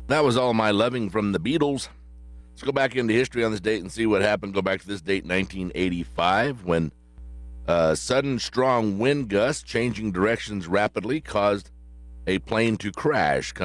That was All My Loving from the Beatles. Let's go back into history on this date and see what happened. Go back to this date, 1985, when sudden strong wind gusts changing directions rapidly caused a plane to crash.